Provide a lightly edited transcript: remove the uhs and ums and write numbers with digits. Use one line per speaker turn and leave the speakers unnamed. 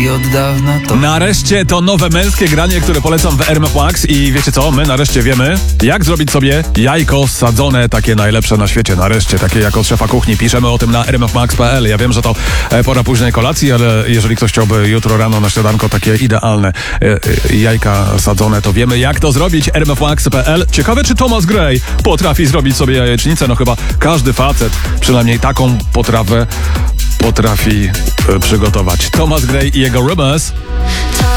i od dawna to...
Nareszcie to nowe męskie granie, które polecam w RMF Max i wiecie co? My nareszcie wiemy, jak zrobić sobie jajko sadzone, takie najlepsze na świecie. Nareszcie, takie jak od szefa kuchni. Piszemy o tym na rmfmax.pl. Ja wiem, że to pora późnej kolacji, ale jeżeli ktoś chciałby jutro rano na śniadanko takie idealne jajka sadzone, to wiemy, jak to zrobić. rmfmax.pl. Ciekawe, czy Thomas Gray potrafi zrobić sobie jajecznicę? No chyba każdy facet przynajmniej taką potrawę potrafi przygotować. Thomas Gray i jego Rumors.